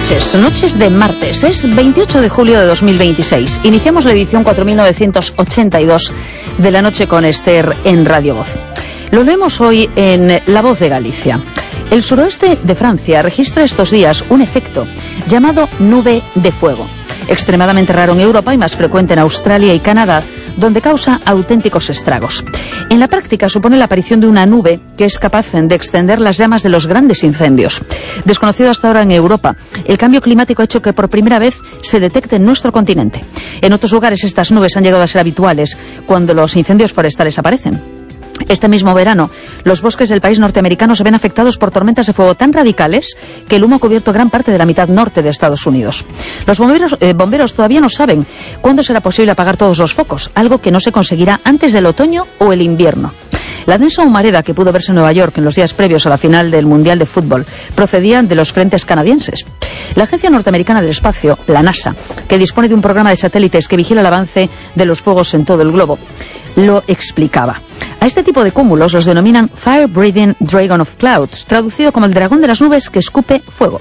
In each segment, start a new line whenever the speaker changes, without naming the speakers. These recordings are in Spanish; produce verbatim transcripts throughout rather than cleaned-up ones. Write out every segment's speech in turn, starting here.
noches, noches de martes. Es veintiocho de julio de dos mil veintiséis. Iniciamos la edición cuatro mil novecientos ochenta y dos de La Noche con Esther en Radio Voz. Lo leemos hoy en La Voz de Galicia. El suroeste de Francia registra estos días un efecto llamado nube de fuego, extremadamente raro en Europa y más frecuente en Australia y Canadá, donde causa auténticos estragos. En la práctica supone la aparición de una nube que es capaz de extender las llamas de los grandes incendios. Desconocido hasta ahora en Europa, el cambio climático ha hecho que por primera vez se detecte en nuestro continente. En otros lugares estas nubes han llegado a ser habituales cuando los incendios forestales aparecen. Este mismo verano, los bosques del país norteamericano se ven afectados por tormentas de fuego tan radicales que el humo ha cubierto gran parte de la mitad norte de Estados Unidos. Los bomberos, eh, bomberos todavía no saben cuándo será posible apagar todos los focos, algo que no se conseguirá antes del otoño o el invierno. La densa humareda que pudo verse en Nueva York en los días previos a la final del Mundial de Fútbol procedía de los frentes canadienses. La Agencia Norteamericana del Espacio, la NASA, que dispone de un programa de satélites que vigila el avance de los fuegos en todo el globo, lo explicaba. A este tipo de cúmulos los denominan Fire Breathing Dragon of Clouds, traducido como el dragón de las nubes que escupe fuego.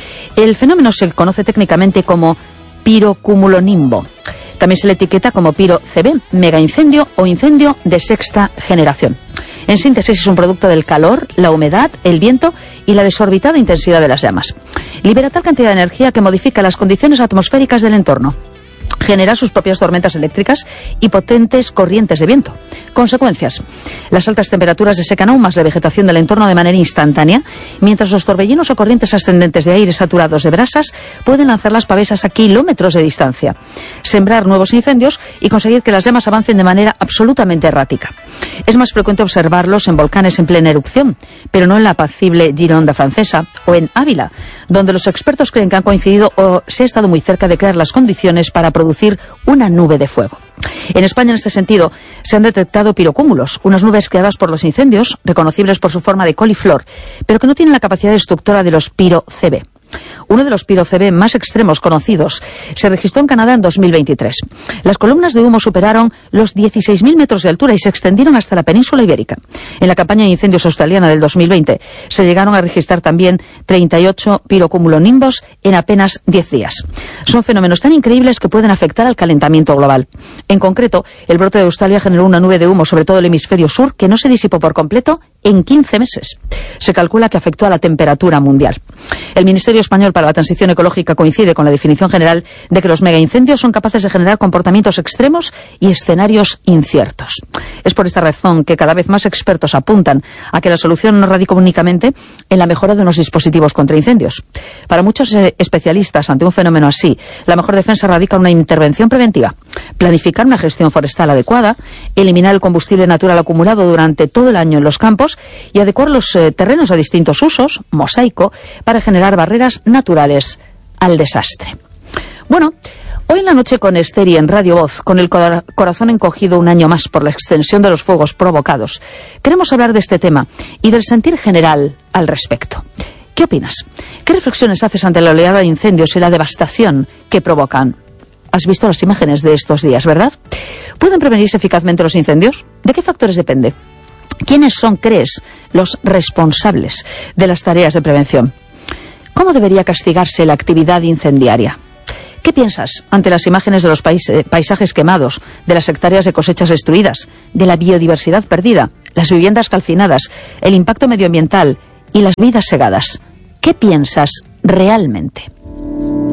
El fenómeno se conoce técnicamente como pirocumulonimbo. También se le etiqueta como piro C B, mega incendio o incendio de sexta generación. En síntesis, es un producto del calor, la humedad, el viento y la desorbitada intensidad de las llamas. Libera tal cantidad de energía que modifica las condiciones atmosféricas del entorno. Genera sus propias tormentas eléctricas y potentes corrientes de viento. Consecuencias: las altas temperaturas desecan aún más la vegetación del entorno de manera instantánea, mientras los torbellinos o corrientes ascendentes de aire saturados de brasas pueden lanzar las pavesas a kilómetros de distancia, sembrar nuevos incendios y conseguir que las llamas avancen de manera absolutamente errática. Es más frecuente observarlos en volcanes en plena erupción, pero no en la apacible Gironda francesa o en Ávila, donde los expertos creen que han coincidido o se ha estado muy cerca de crear las condiciones para producir una nube de fuego. En España, en este sentido, se han detectado pirocúmulos, unas nubes creadas por los incendios, reconocibles por su forma de coliflor, pero que no tienen la capacidad destructora de los piro C B. Uno de los piro C B más extremos conocidos se registró en Canadá en dos mil veintitrés. Las columnas de humo superaron los dieciséis mil metros de altura y se extendieron hasta la península ibérica. En la campaña de incendios australiana del dos mil veinte se llegaron a registrar también treinta y ocho pirocumulonimbos en apenas diez días. Son fenómenos tan increíbles que pueden afectar al calentamiento global. En concreto, el brote de Australia generó una nube de humo sobre todo el hemisferio sur que no se disipó por completo en quince meses. Se calcula que afectó a la temperatura mundial. El Ministerio Español para la Transición Ecológica coincide con la definición general de que los megaincendios son capaces de generar comportamientos extremos y escenarios inciertos. Es por esta razón que cada vez más expertos apuntan a que la solución no radica únicamente en la mejora de unos dispositivos contra incendios. Para muchos eh, especialistas, ante un fenómeno así, la mejor defensa radica en una intervención preventiva. Planificar una gestión forestal adecuada, eliminar el combustible natural acumulado durante todo el año en los campos y adecuar los eh, terrenos a distintos usos, mosaico, para generar barreras naturales al desastre. Bueno, hoy en La Noche con Esther y en Radio Voz, con el corazón encogido un año más por la extensión de los fuegos provocados, queremos hablar de este tema y del sentir general al respecto. ¿Qué opinas? ¿Qué reflexiones haces ante la oleada de incendios y la devastación que provocan? Has visto las imágenes de estos días, ¿verdad? ¿Pueden prevenirse eficazmente los incendios? ¿De qué factores depende? ¿Quiénes son, crees, los responsables de las tareas de prevención? ¿Cómo debería castigarse la actividad incendiaria? ¿Qué piensas ante las imágenes de los pais- eh, paisajes quemados, de las hectáreas de cosechas destruidas, de la biodiversidad perdida, las viviendas calcinadas, el impacto medioambiental y las vidas segadas? ¿Qué piensas realmente?